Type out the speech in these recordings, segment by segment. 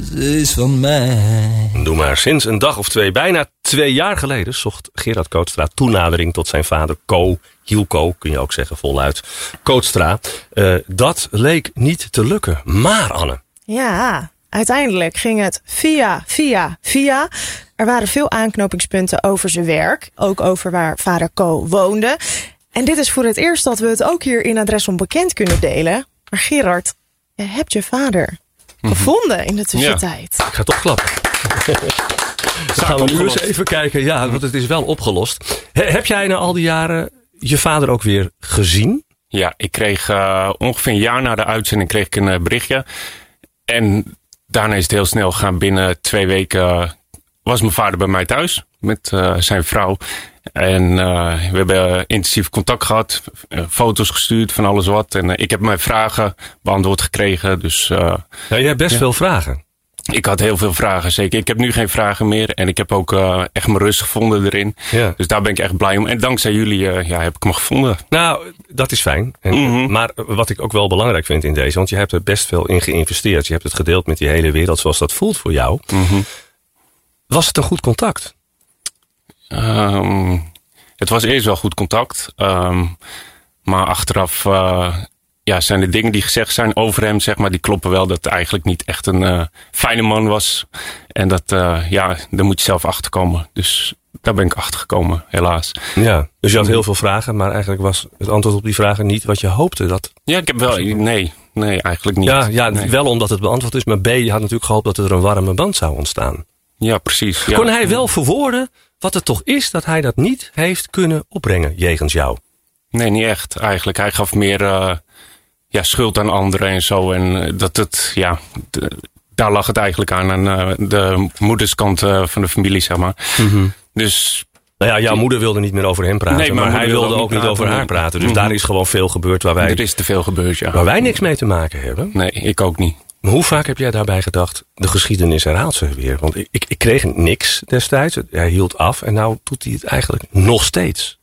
Ze is van mij. Doe maar. Sinds een dag of twee, bijna 2 jaar geleden, zocht Gerard Kootstra toenadering tot zijn vader Hielko, kun je ook zeggen voluit, Kootstra. Dat leek niet te lukken. Maar Anne. Ja, uiteindelijk ging het via. Er waren veel aanknopingspunten over zijn werk. Ook over waar vader Ko woonde. En dit is voor het eerst dat we het ook hier in Adres Onbekend kunnen delen. Maar Gerard, je hebt je vader gevonden in de tussentijd. Ja, ik ga toch klappen. Dan gaan we nu eens even kijken. Ja, want het is wel opgelost. Heb jij na al die jaren je vader ook weer gezien? Ja, ik kreeg ongeveer een jaar na de uitzending kreeg ik een berichtje. En daarna is het heel snel gegaan. Binnen 2 weken was mijn vader bij mij thuis met zijn vrouw. En we hebben intensief contact gehad. Foto's gestuurd van alles wat. En ik heb mijn vragen beantwoord gekregen. Dus, ja, je hebt best veel vragen. Ik had heel veel vragen, zeker. Ik heb nu geen vragen meer. En ik heb ook echt mijn rust gevonden erin. Ja. Dus daar ben ik echt blij om. En dankzij jullie heb ik hem gevonden. Nou, dat is fijn. Maar wat ik ook wel belangrijk vind in deze, want je hebt er best veel in geïnvesteerd. Je hebt het gedeeld met die hele wereld zoals dat voelt voor jou. Was het een goed contact? Het was eerst wel goed contact. Maar achteraf zijn de dingen die gezegd zijn over hem, zeg maar, die kloppen wel. Dat het eigenlijk niet echt een fijne man was. En dat, daar moet je zelf achter komen. Dus daar ben ik achter gekomen, helaas. Ja, dus je had heel veel vragen, maar eigenlijk was het antwoord op die vragen niet wat je hoopte. Dat... Ja, ik heb wel... Nee, eigenlijk niet. Nee. Wel omdat het beantwoord is, maar B, je had natuurlijk gehoopt dat er een warme band zou ontstaan. Ja, precies. Ja. Kon hij wel verwoorden wat het toch is dat hij dat niet heeft kunnen opbrengen jegens jou? Nee, niet echt eigenlijk. Hij gaf meer schuld aan anderen en zo. En dat het, daar lag het eigenlijk aan de moederskant van de familie, zeg maar. Dus... Nou ja, jouw moeder wilde niet meer over hem praten, nee, maar hij wilde ook niet over haar praten. Dus daar is gewoon veel gebeurd Er is te veel gebeurd, ja. Waar wij niks mee te maken hebben. Nee, ik ook niet. Maar hoe vaak heb jij daarbij gedacht, de geschiedenis herhaalt zich weer? Want ik kreeg niks destijds. Hij hield af en nou doet hij het eigenlijk nog steeds.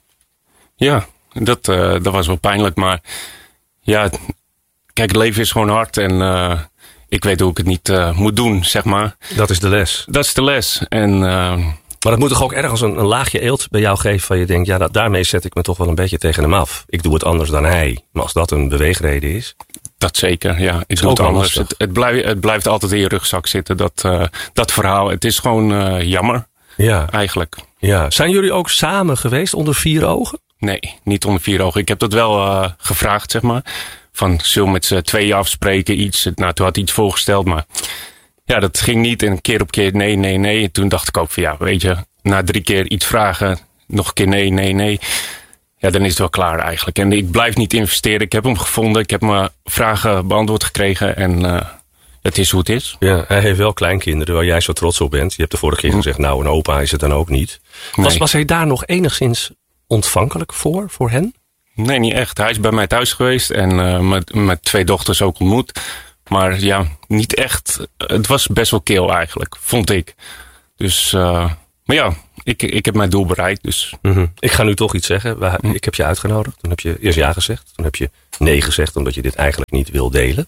Ja, dat was wel pijnlijk. Maar ja, kijk, het leven is gewoon hard. En ik weet hoe ik het niet moet doen, zeg maar. Dat is de les. Dat is de les. En... maar dat moet toch ook ergens een laagje eelt bij jou geven van je denkt, ja, daarmee zet ik me toch wel een beetje tegen hem af. Ik doe het anders dan hij. Maar als dat een beweegreden is... Dat zeker, ja. Ik doe het anders. Het blijft altijd in je rugzak zitten, dat verhaal. Het is gewoon jammer, eigenlijk. Ja. Zijn jullie ook samen geweest onder 4 ogen? Nee, niet onder 4 ogen. Ik heb dat wel gevraagd, zeg maar. Van, zullen we met z'n tweeën afspreken, iets. Nou, toen had hij iets voorgesteld, maar... Ja, dat ging niet. En keer op keer nee. En toen dacht ik ook van, weet je, na 3 keer iets vragen, nog een keer nee. Ja, dan is het wel klaar eigenlijk. En ik blijf niet investeren. Ik heb hem gevonden. Ik heb mijn vragen beantwoord gekregen. En het is hoe het is. Ja, hij heeft wel kleinkinderen waar jij zo trots op bent. Je hebt de vorige keer gezegd, nou, een opa is het dan ook niet. Nee. Was hij daar nog enigszins ontvankelijk voor hen? Nee, niet echt. Hij is bij mij thuis geweest. En met 2 dochters ook ontmoet. Maar ja, niet echt. Het was best wel kil eigenlijk, vond ik. Dus, maar ja, ik heb mijn doel bereikt. Dus. Ik ga nu toch iets zeggen. Ik heb je uitgenodigd. Toen heb je eerst ja gezegd. Toen heb je nee gezegd, omdat je dit eigenlijk niet wil delen.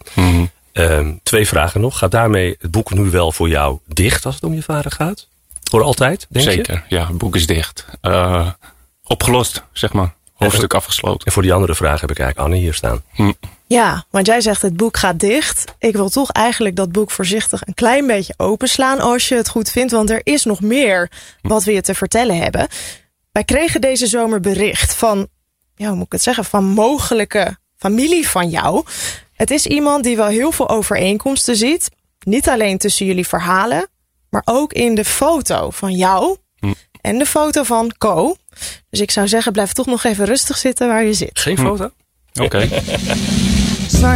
2 vragen nog. Gaat daarmee het boek nu wel voor jou dicht als het om je vader gaat? Voor altijd, denk je? Zeker, ja. Het boek is dicht. Opgelost, zeg maar. Hoofdstuk afgesloten. En voor die andere vraag heb ik eigenlijk Anne hier staan. Ja, want jij zegt het boek gaat dicht. Ik wil toch eigenlijk dat boek voorzichtig een klein beetje openslaan als je het goed vindt. Want er is nog meer wat we je te vertellen hebben. Wij kregen deze zomer bericht van, hoe moet ik het zeggen, van mogelijke familie van jou. Het is iemand die wel heel veel overeenkomsten ziet. Niet alleen tussen jullie verhalen, maar ook in de foto van jou en de foto van Ko. Dus ik zou zeggen, blijf toch nog even rustig zitten waar je zit. Geen foto? Oké.